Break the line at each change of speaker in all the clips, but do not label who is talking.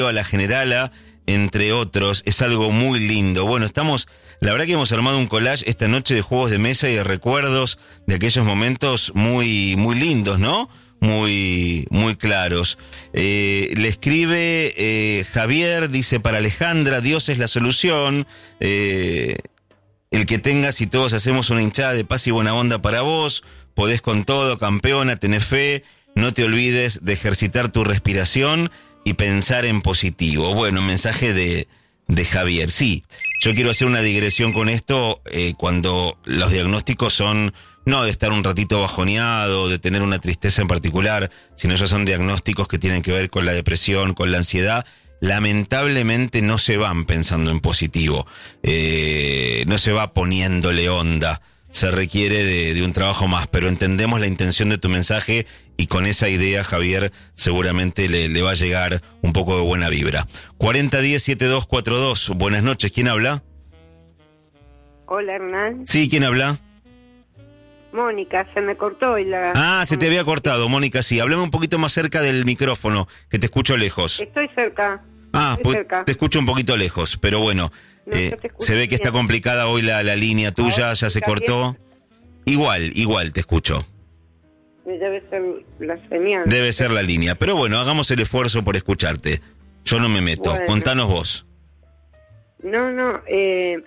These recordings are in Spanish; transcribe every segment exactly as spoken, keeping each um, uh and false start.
a la Generala, entre otros. Es algo muy lindo. Bueno, estamos, la verdad que hemos armado un collage esta noche de juegos de mesa y de recuerdos de aquellos momentos muy, muy lindos, ¿no? Muy, muy claros. Eh, le escribe eh, Javier, dice para Alejandra, Dios es la solución. Eh, el que tengas y todos hacemos una hinchada de paz y buena onda para vos. Podés con todo, campeona, tenés fe. No te olvides de ejercitar tu respiración y pensar en positivo. Bueno, mensaje de, de Javier. Sí, yo quiero hacer una digresión con esto eh, cuando los diagnósticos son no de estar un ratito bajoneado, de tener una tristeza en particular, sino ya son diagnósticos que tienen que ver con la depresión, con la ansiedad. Lamentablemente no se van pensando en positivo, eh, no se va poniéndole onda. Se requiere de, de un trabajo más, pero entendemos la intención de tu mensaje y con esa idea, Javier, seguramente le, le va a llegar un poco de buena vibra. cuarenta diez setenta y dos cuarenta y dos, buenas noches, ¿quién habla?
Hola, Hernán.
Sí, ¿quién habla?
Mónica, se me cortó y la...
Ah, se te había cortado, Mónica, sí. Háblame un poquito más cerca del micrófono, que te escucho lejos.
Estoy cerca.
Ah,
Estoy
pues
cerca.
te escucho un poquito lejos, pero bueno...
No,
Eh, se ve que
bien.
está complicada hoy la, la línea tuya,
Ahora,
ya se
¿está
cortó.
bien?
Igual, igual, te escucho.
Debe ser la señal.
Debe ser la línea, pero bueno, hagamos el esfuerzo por escucharte. Yo no me meto,
Bueno.
Contanos vos.
No, no, eh,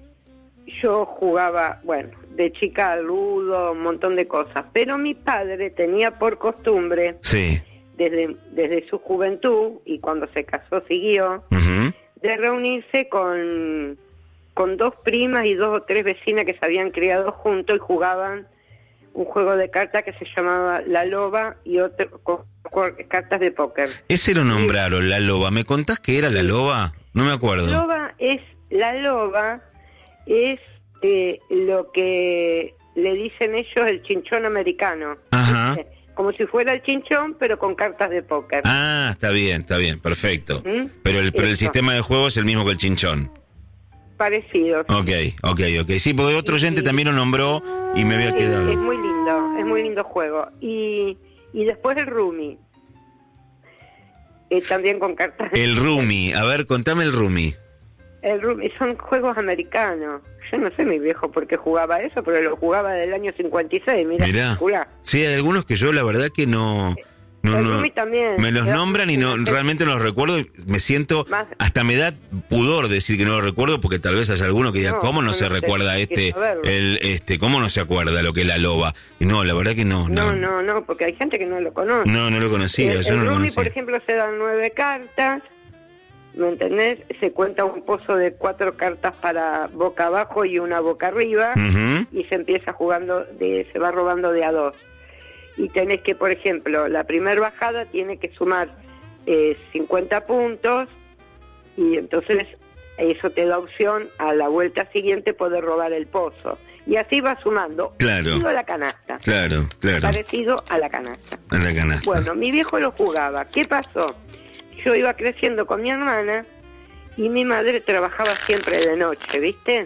yo jugaba, bueno, de chica al ludo, un montón de cosas, pero mi padre tenía por costumbre,
Sí.
desde, desde su juventud, y cuando se casó siguió,
Uh-huh.
de reunirse con, con dos primas y dos o tres vecinas que se habían criado juntos y jugaban un juego de cartas que se llamaba La Loba y otro con, con cartas de póker.
Ese lo nombraron, la loba. ¿Me contás qué era la loba? No me acuerdo.
Loba es, la loba es eh, lo que le dicen ellos el chinchón americano.
Ajá.
¿Viste? Como si fuera el chinchón, pero con cartas de póker.
Ah, está bien, está bien, perfecto.
¿Mm?
Pero el, pero el
Eso.
sistema de juego es el mismo que el chinchón.
Parecido.
Ok, ok, ok. Sí, porque otro oyente
Y-
también lo nombró y me había
Es,
quedado.
es muy lindo, es muy lindo juego. Y, y después el Rumi. Eh, también con cartas.
El Rumi, a ver, contame el Rumi.
El Rumi son juegos americanos. Yo no sé mi viejo por qué jugaba eso, pero lo jugaba del año cincuenta y seis. Mirá,
Mirá.
jurá.
Sí, hay algunos que yo la verdad que no... No,
El
no,
Rumi también.
me los
Era-
nombran y no realmente no los recuerdo. Me siento,
Más-
hasta me da pudor decir que no lo recuerdo, porque tal vez haya alguno que diga,
No,
¿cómo no
no
se
lo sé,
recuerda
hay que
este,
saberlo.
el, este, cómo no se acuerda lo que es la loba? Y no, la verdad que no,
No,
no,
no, no, porque hay gente que no lo conoce.
no, no lo conocía,
el
yo no
el
lo
Rumi,
conocía.
por ejemplo, se dan nueve cartas, ¿me entendés? Se cuenta un pozo de cuatro cartas para boca abajo y una boca arriba,
Ujú.
y se empieza jugando, de, se va robando de a dos. Y tenés que, por ejemplo, la primer bajada tiene que sumar eh, cincuenta puntos, y entonces eso te da opción a la vuelta siguiente poder robar el pozo. Y así va sumando,
Claro.
parecido a la canasta.
Claro, claro,
Parecido a la canasta.
a la canasta.
Bueno, mi viejo lo jugaba. ¿Qué pasó? Yo iba creciendo con mi hermana y mi madre trabajaba siempre de noche, ¿viste?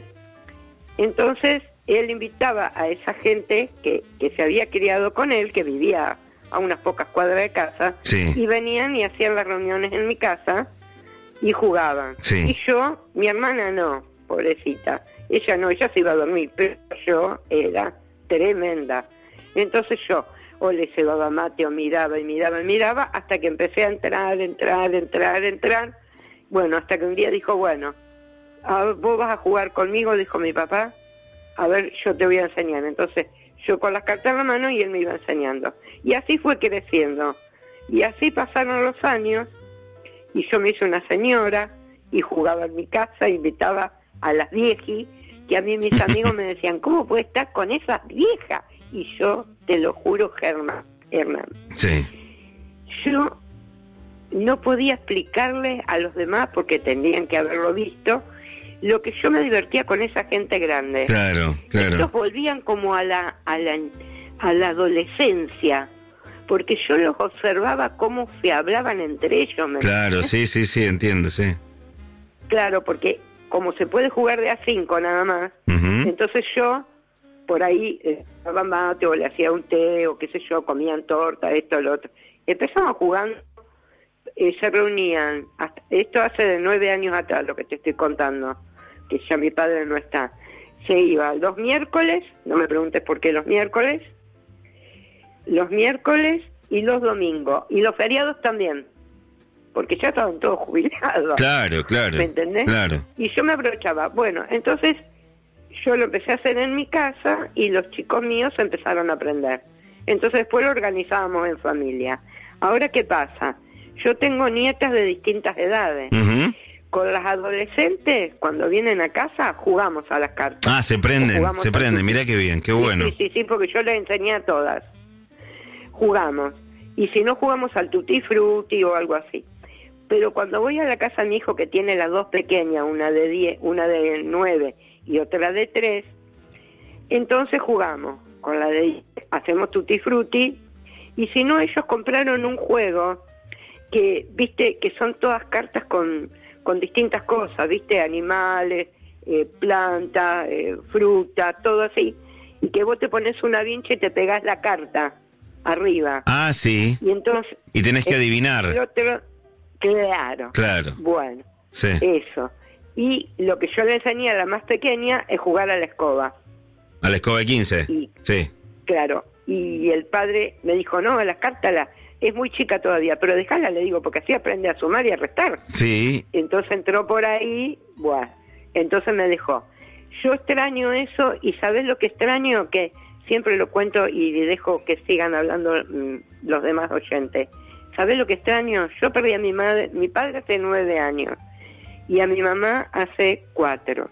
Entonces él invitaba a esa gente que, que se había criado con él, que vivía a unas pocas cuadras de casa,
Sí.
y venían y hacían las reuniones en mi casa y jugaban.
Sí.
Y yo, mi hermana no, pobrecita, ella no, ella se iba a dormir, pero yo era tremenda. Entonces yo o le cebaba mate o miraba y miraba y miraba hasta que empecé a entrar, entrar, entrar, entrar. Bueno, hasta que un día dijo, bueno, a ver, vos vas a jugar conmigo, dijo mi papá, a ver, yo te voy a enseñar. Entonces yo con las cartas en la mano y él me iba enseñando. Y así fue creciendo. Y así pasaron los años y yo me hice una señora y jugaba en mi casa, invitaba a las viejas, que a mí mis amigos me decían, ¿cómo puedes estar con esas viejas? Y yo, te lo juro, Germán, Hernán,
Sí.
yo no podía explicarle a los demás, porque tendrían que haberlo visto, lo que yo me divertía con esa gente grande.
Claro, claro.
Estos volvían como a la, a la, a la adolescencia, porque yo los observaba cómo se hablaban entre ellos. ¿me
Claro,
entendés?
sí, sí, sí, entiendo, sí.
Claro, porque como se puede jugar de a cinco nada más,
Ujú.
entonces yo por ahí eh, daba mate o le hacía un té o qué sé yo, comían torta, esto, lo otro. Empezamos jugando eh, se reunían, hasta, esto hace de nueve años atrás lo que te estoy contando, que ya mi padre no está. Se iba los miércoles, no me preguntes por qué los miércoles, los miércoles y los domingos, y los feriados también, porque ya estaban todos jubilados.
Claro, claro.
¿Me entendés?
Claro.
Y yo me aprovechaba. Bueno, entonces yo lo empecé a hacer en mi casa y los chicos míos empezaron a aprender. Entonces después lo organizábamos en familia. Ahora, ¿qué pasa? Yo tengo nietas de distintas edades.
Uh-huh.
Con las adolescentes, cuando vienen a casa, jugamos a las cartas.
Ah, se prenden, se prenden. Mirá qué bien, qué bueno.
Sí, sí, sí, porque yo les enseñé a todas. Jugamos. Y si no, jugamos al tutti frutti o algo así. Pero cuando voy a la casa de mi hijo, que tiene las dos pequeñas, una de diez, una de nueve y otra de tres, entonces jugamos con la de diez, hacemos tutti frutti, y si no, ellos compraron un juego que, viste, que son todas cartas con, con distintas cosas, viste, animales, eh, plantas, eh, fruta, todo así, y que vos te pones una vincha y te pegás la carta arriba.
Ah, sí.
Y entonces...
Y tenés que
eh,
adivinar.
el otro, claro.
Claro.
Bueno,
sí.
Eso. Y lo que yo le enseñé a la más pequeña es jugar a la escoba.
¿A la escoba de quince?
Y,
sí.
Claro. Y el padre me dijo, no, las cartas la, es muy chica todavía, pero dejala, le digo, porque así aprende a sumar y a restar.
Sí.
Entonces entró por ahí, buah, entonces me dejó. Yo extraño eso, y ¿sabés lo que extraño? Que siempre lo cuento y dejo que sigan hablando mmm, los demás oyentes. ¿Sabés lo que extraño? Yo perdí a mi madre, mi padre hace nueve años y a mi mamá hace cuatro.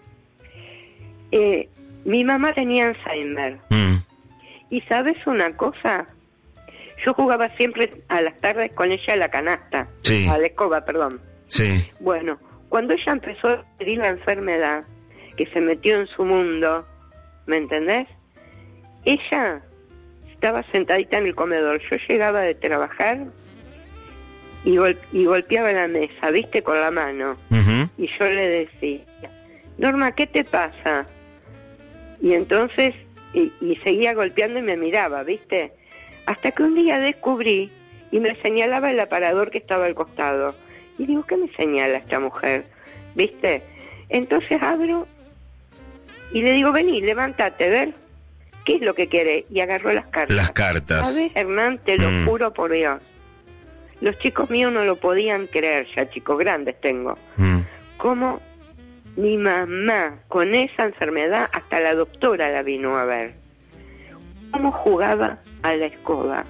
Eh, mi mamá tenía Alzheimer.
Mm.
¿Y sabes una cosa? Yo jugaba siempre a las tardes con ella a la canasta,
sí.
a la escoba, perdón.
Sí.
Bueno, cuando ella empezó a adquirir la enfermedad, que se metió en su mundo, ¿me entendés? Ella estaba sentadita en el comedor. Yo llegaba de trabajar y, gol- y golpeaba la mesa, ¿viste? Con la mano.
Uh-huh.
Y yo le decía, Norma, ¿qué te pasa? Y entonces, y, y seguía golpeando y me miraba, ¿viste? Hasta que un día descubrí y me señalaba el aparador que estaba al costado. Y digo, ¿qué me señala esta mujer? ¿Viste? Entonces abro y le digo, vení, levántate, ver, ¿qué es lo que quiere? Y agarró las cartas.
Las cartas.
¿Sabes, Hernán? Te lo
Mm.
juro por Dios. Los chicos míos no lo podían creer, ya chicos grandes tengo.
Mm.
Cómo mi mamá, con esa enfermedad, hasta la doctora la vino a ver. Cómo jugaba a la escoba.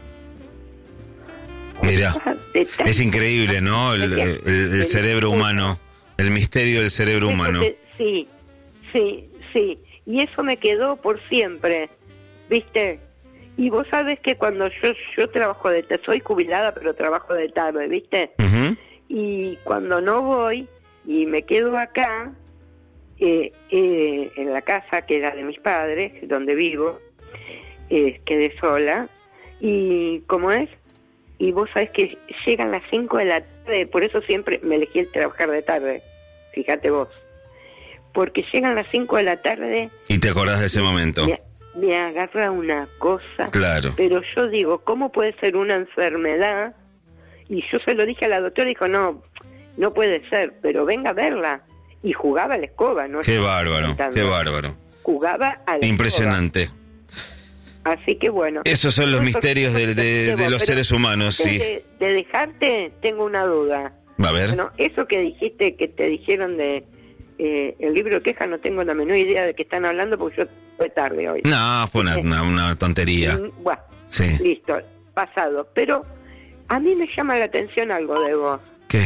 Mira,
Jugaba de tal-
es increíble, ¿no? El, el- el cerebro humano, el misterio del cerebro humano.
Sí, sí, sí. Y eso me quedó por siempre, ¿viste? Y vos sabés que cuando yo yo trabajo de tarde, soy jubilada, pero trabajo de tarde, ¿viste?
Uh-huh.
Y cuando no voy y me quedo acá, eh, eh, en la casa que era de mis padres, donde vivo, eh, quedé sola, y ¿cómo es? Y vos sabés que llegan las cinco de la tarde, por eso siempre me elegí el trabajar de tarde, fíjate vos, porque llegan las cinco de la tarde...
Y te acordás de ese momento.
Me, me agarra una cosa,
Claro.
pero yo digo, ¿cómo puede ser una enfermedad? Y yo se lo dije a la doctora y dijo, no, no puede ser, pero venga a verla. Y jugaba a la escoba, ¿no?
Qué bárbaro, qué bárbaro.
Jugaba a la
Impresionante.
escoba. Así que bueno.
Esos son los
Eso-
misterios de, de- de los
pero
seres humanos, sí.
De, de dejarte, tengo una duda.
Va a ver.
Bueno, eso que dijiste, que te dijeron de eh, el libro de quejas, no tengo la menor idea de qué están hablando porque yo fue tarde hoy.
No, fue una, una, una tontería.
Mm, Bueno,
Sí.
listo, pasado. Pero a mí me llama la atención algo de vos.
¿Qué?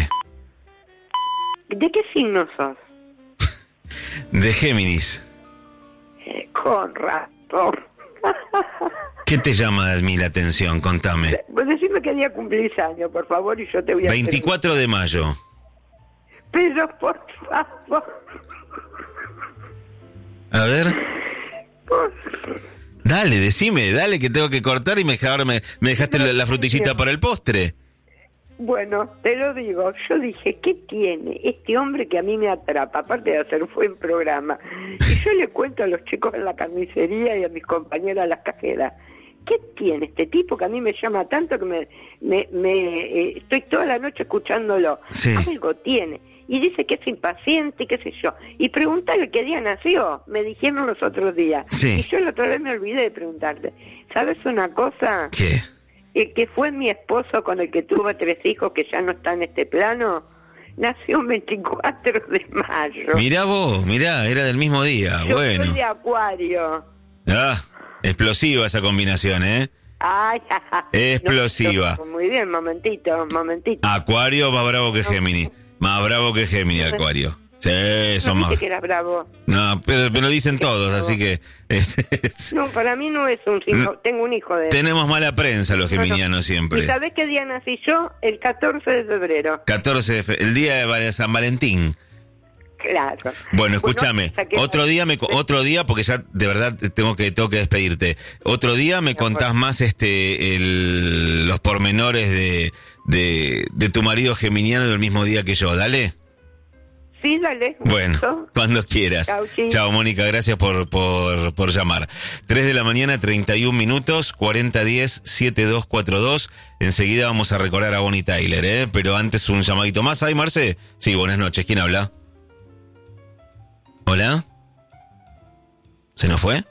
¿De qué signo sos?
De Géminis.
Eh, con razón.
¿Qué te llama de mí la atención? Contame.
Pues decime qué día cumplís años, por favor, y yo te voy a...
veinticuatro de mayo.
Pero por favor.
A ver.
Por...
Dale, decime, dale que tengo que cortar y me, ahora me, me dejaste la, la frutillita para el postre.
Bueno, te lo digo, yo dije, ¿qué tiene este hombre que a mí me atrapa? Aparte de hacer buen programa. Y yo le cuento a los chicos en la carnicería y a mis compañeras las cajeras, ¿qué tiene este tipo que a mí me llama tanto que me, me, me eh, estoy toda la noche escuchándolo?
Sí.
Algo tiene. Y dice que es impaciente, qué sé yo. Y preguntarle qué día nació, me dijeron los otros días.
Sí.
Y yo la otra vez me olvidé de preguntarle. ¿Sabes una cosa?
¿Qué?
El que fue mi esposo con el que tuve tres hijos que ya no está en este plano, nació un veinticuatro de mayo.
Mirá vos, mirá, era del mismo día.
Yo
Bueno.
soy de Acuario.
Ah, explosiva esa combinación, ¿eh?
Ay,
Explosiva.
No, muy bien, momentito, momentito.
Acuario más bravo que Géminis. Más bravo que Géminis, Acuario. Sí, son
no
más.
que era bravo.
No, pero me lo dicen todos, así que.
No, para mí no es un hijo. Tengo un hijo de.
Tenemos mala prensa los geminianos
no, no.
siempre.
¿Y sabés qué día nací yo? El catorce de febrero.
catorce de febrero, el día de San Valentín.
Claro.
Bueno, escúchame,
Bueno,
otro día me otro día porque ya de verdad tengo que tengo que despedirte. Otro día me contás más este el, los pormenores de, de de tu marido geminiano del mismo día que yo, dale.
Sí, dale.
Bueno,
¿Listo?
cuando quieras.
Chau, sí.
Chao, Mónica, gracias por, por, por llamar. tres de la mañana, treinta y un minutos, cuarenta diez, setenta y dos cuarenta y dos. Enseguida vamos a recordar a Bonnie Tyler, ¿eh? Pero antes un llamadito más. ¿Ay, Marce? Sí, buenas noches. ¿Quién habla? ¿Hola? ¿Se nos fue?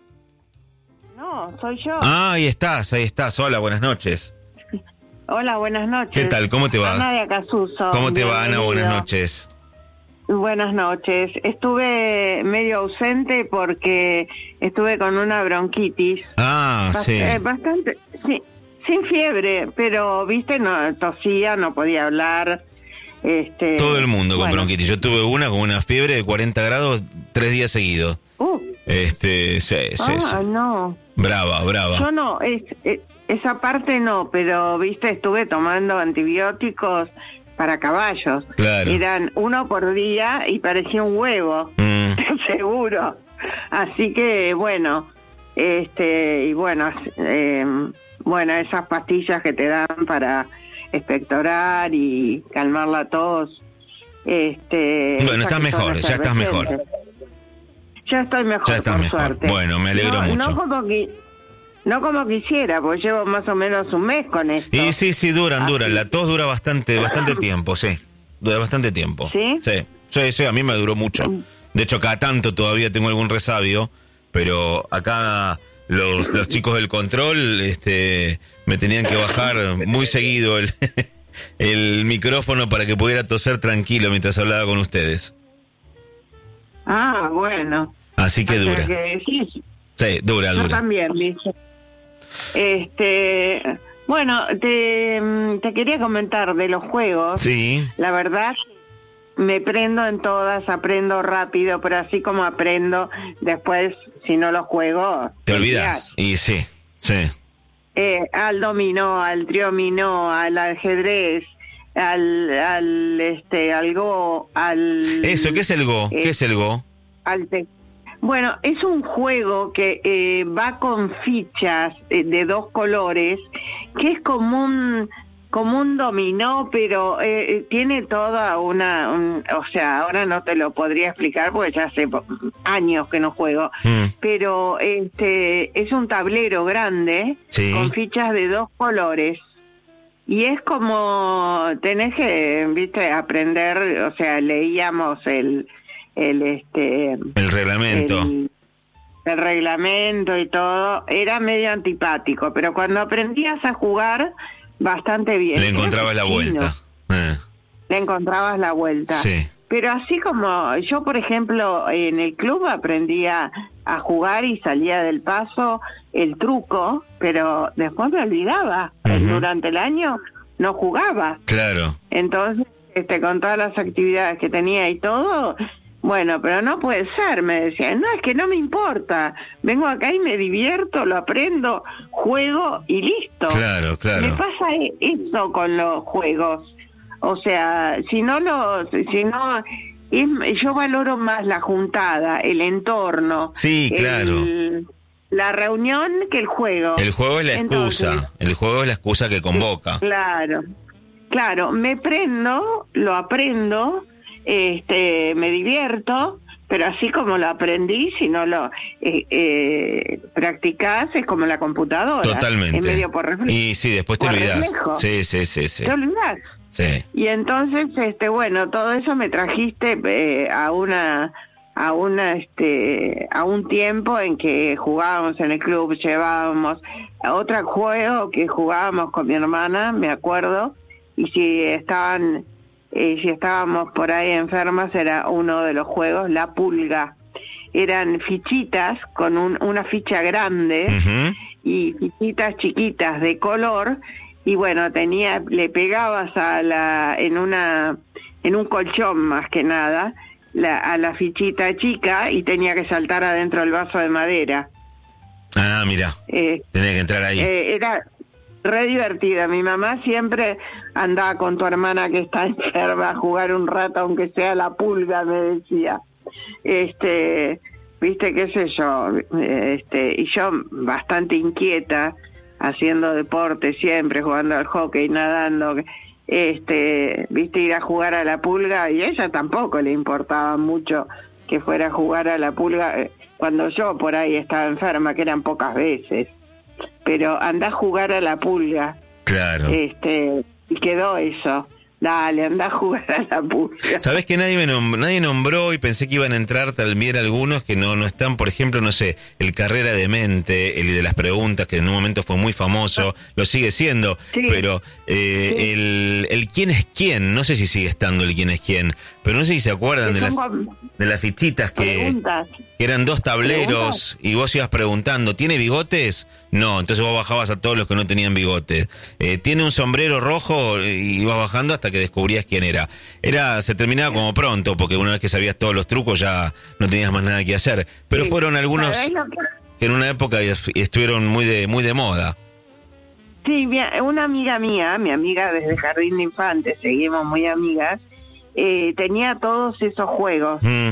No, soy yo.
Ah, ahí estás, ahí estás. Hola, buenas noches.
Hola, buenas noches.
¿Qué tal? ¿Cómo te va?
Ana de Acasuso.
¿Cómo te va, Ana?
Bienvenido.
Buenas noches.
Buenas noches. Estuve medio ausente porque estuve con una bronquitis.
Ah,
Bast-
sí.
eh, bastante, sí, sin fiebre, pero, viste, no tosía, no podía hablar. Este,
Todo el mundo con
bueno.
bronquitis. Yo tuve una con una fiebre de cuarenta grados tres días seguidos.
Uh,
Este, sí, sí,
ah,
sí.
no.
Brava, brava.
Yo no, es, es- esa parte no, pero, viste, estuve tomando antibióticos para caballos.
Claro.
Eran uno por día y parecía un huevo,
Mm,
seguro. Así que, bueno, este, y bueno, eh, bueno, esas pastillas que te dan para expectorar y calmar la tos. Este,
Bueno,
esas
estás
que son
mejor, ya estás mejor.
efervescentes. Ya estoy mejor,
Ya estás
por
mejor.
suerte.
Bueno, me alegro
no,
mucho.
No como, que, no como quisiera, porque llevo más o menos un mes con esto.
y sí, sí, duran,
Ah,
duran.
sí.
La tos dura bastante, bastante tiempo, sí. Dura bastante tiempo.
¿Sí?
Sí, sí, sí, a mí me duró mucho. De hecho, cada tanto todavía tengo algún resabio, pero acá los, los chicos del control este, me tenían que bajar muy seguido el, el micrófono para que pudiera toser tranquilo mientras hablaba con ustedes.
Ah, bueno.
Así que
O sea
dura.
que sí,
Sí, dura,
yo
dura.
también, dice. Este, bueno, te, te quería comentar de los juegos.
Sí,
La verdad, me prendo en todas, aprendo rápido, pero así como aprendo, después, si no los juego...
te olvidas. Y sí, sí.
Eh, al dominó, al triominó, al ajedrez, al, al, este, al go, al...
Eso, ¿qué es el Go?
eh,
¿Qué es el Go?
al te- Bueno, es un juego que eh, va con fichas eh, de dos colores, que es como un como un dominó, pero eh, tiene toda una, un- o sea, ahora no te lo podría explicar porque ya hace po- años que no juego,
Mm,
pero este es un tablero grande
Sí.
con fichas de dos colores. Y es como tenés que, viste, aprender, o sea, leíamos el el este
el reglamento.
el, el reglamento y todo, era medio antipático, pero cuando aprendías a jugar, bastante bien.
Le
Creo
encontrabas
que
la
chino,
vuelta. Eh,
Le encontrabas la vuelta.
sí.
Pero así como yo, por ejemplo, en el club aprendía a jugar y salía del paso el truco, pero después me olvidaba.
Ujú.
Durante el año no jugaba.
Claro.
Entonces, este, con todas las actividades que tenía y todo, bueno, pero no puede ser, me decía. No, es que no me importa. Vengo acá y me divierto, lo aprendo, juego y listo.
Claro, claro.
Me pasa e- eso con los juegos. O sea, si no los, si no, es- yo valoro más la juntada, el entorno.
Sí, claro.
el- la reunión que el juego.
El juego es la
Entonces,
excusa. El juego es la excusa que convoca.
Claro, claro, me prendo, lo aprendo, este, me divierto, pero así como lo aprendí, si no lo eh, eh, practicás, es como la computadora.
Totalmente.
Es medio por reflejo.
Y sí, después te
por
olvidás.
reflejo.
Sí, sí, sí, sí.
Te olvidás.
Sí.
Y entonces, este, bueno, todo eso me trajiste eh, a una, a una, este, a un tiempo en que jugábamos en el club, llevábamos a otro juego que jugábamos con mi hermana, me acuerdo, y si estaban, eh, si estábamos por ahí enfermas, era uno de los juegos, la pulga. Eran fichitas con un, una ficha grande uh-huh. y fichitas chiquitas de color. Y bueno, tenía, le pegabas a la, en una, en un colchón más que nada, la, a la fichita chica y tenía que saltar adentro del vaso de madera.
Ah, mira, eh, tenía que entrar ahí.
Eh, era re divertida. Mi mamá siempre andaba con tu hermana que está enferma a jugar un rato, aunque sea la pulga, me decía. Este, viste, qué sé yo, este, y yo bastante inquieta, haciendo deporte siempre, jugando al hockey, nadando, este, viste, ir a jugar a la pulga, y a ella tampoco le importaba mucho que fuera a jugar a la pulga cuando yo por ahí estaba enferma, que eran pocas veces, pero andá a jugar a la pulga.
Claro.
Este, y quedó eso. Dale, anda a jugar a la pulga.
¿Sabés que nadie me nombró, nadie nombró y pensé que iban a entrar tal vez algunos que no no están? Por ejemplo, no sé, el Carrera de Mente, el de las preguntas, que en un momento fue muy famoso, lo sigue siendo, sí. pero eh, sí. el, el quién es quién, no sé si sigue estando el quién es quién, pero no sé si se acuerdan de las, de las fichitas que, que eran dos tableros. ¿Preguntas? Y vos ibas preguntando, ¿tiene bigotes? No, entonces vos bajabas a todos los que no tenían bigotes. Eh, ¿Tiene un sombrero rojo? Y ibas bajando hasta que descubrías quién era. Era, se terminaba como pronto, porque una vez que sabías todos los trucos ya no tenías más nada que hacer. Pero sí, fueron algunos que en una época estuvieron muy de muy de moda.
Sí, una amiga mía, mi amiga desde Jardín de Infantes, seguimos muy amigas, eh, tenía todos esos juegos. Mm.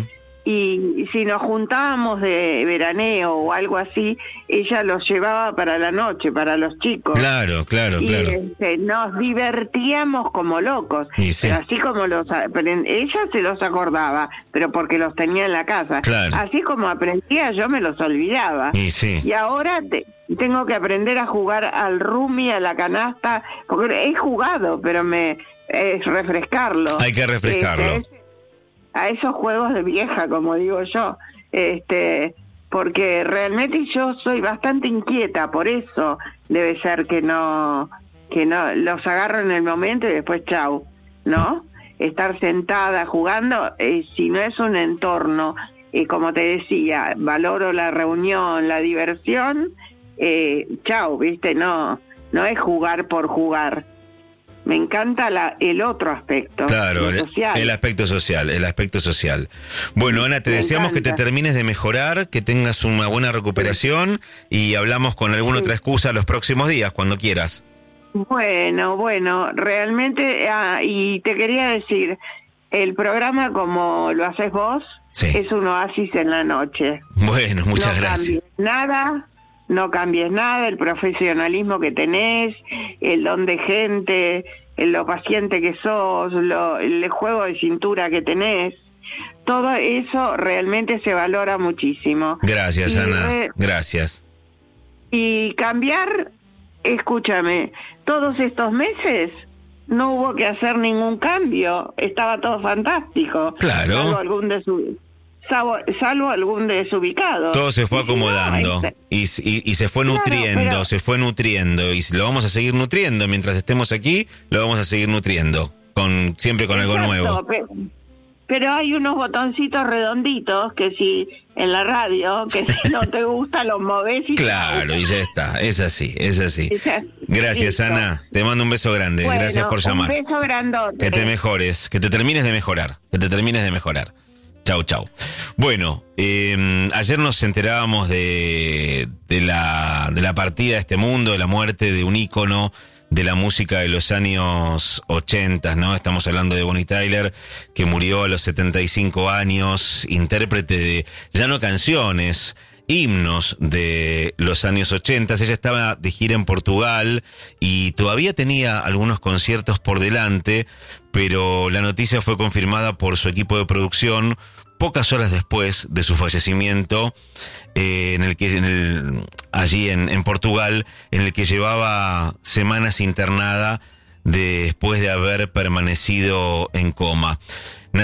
Y si nos juntábamos de veraneo o algo así, ella los llevaba para la noche, para los chicos.
Claro, claro,
y,
claro.
Este, nos divertíamos como locos.
Y sí.
Pero así como los... Pero ella se los acordaba, pero porque los tenía en la casa.
Claro.
Así como aprendía, yo me los olvidaba.
Y sí.
Y ahora te, tengo que aprender a jugar al rummy, a la canasta, porque he jugado, pero me es refrescarlo.
Hay que refrescarlo.
Este, a esos juegos de vieja, como digo yo, este, porque realmente yo soy bastante inquieta, por eso debe ser que no, que no los agarro en el momento y después chau, ¿no? Estar sentada jugando, eh, si no es un entorno, eh, como te decía, valoro la reunión, la diversión, eh, chau, viste, no, no es jugar por jugar. Me encanta la, el otro aspecto.
Claro,
el, social.
el aspecto social, el aspecto social. Bueno, Ana, te
Me
deseamos
encanta.
que te termines de mejorar, que tengas una buena recuperación y hablamos con alguna sí. otra excusa los próximos días, cuando quieras.
Bueno, bueno, realmente, ah, y te quería decir, el programa como lo haces vos, sí. es un oasis en la noche.
Bueno, muchas
no
gracias.
Cambies nada. No cambies nada, el profesionalismo que tenés, el don de gente, el, lo paciente que sos, lo, el juego de cintura que tenés, todo eso realmente se valora muchísimo.
Gracias,
y,
Ana,
eh,
gracias.
Y cambiar, escúchame, todos estos meses no hubo que hacer ningún cambio, estaba todo fantástico.
Claro.
Salvo algún de su... Salvo, salvo algún desubicado.
Todo se fue acomodando no, y, y, y se fue claro, nutriendo, pero... se fue nutriendo y lo vamos a seguir nutriendo mientras estemos aquí, lo vamos a seguir nutriendo, con siempre con
Exacto,
algo nuevo.
Pero, pero hay unos botoncitos redonditos que si en la radio, que si no te gusta los movés y
claro, y ya está, es así, es así. Gracias, listo. Ana, te mando un beso grande, bueno, gracias por llamar.
Un beso grandote.
Que te mejores, que te termines de mejorar, que te termines de mejorar. Chau, chau. Bueno, eh, ayer nos enterábamos de, de, la, de la partida de este mundo, de la muerte de un ícono de la música de los años ochenta, ¿no? Estamos hablando de Bonnie Tyler, que murió a los setenta y cinco años, intérprete de, ya no canciones, himnos de los años ochenta. Ella estaba de gira en Portugal y todavía tenía algunos conciertos por delante, pero la noticia fue confirmada por su equipo de producción pocas horas después de su fallecimiento, eh, en el que en el, allí en, en Portugal, en el que llevaba semanas internada después de haber permanecido en coma.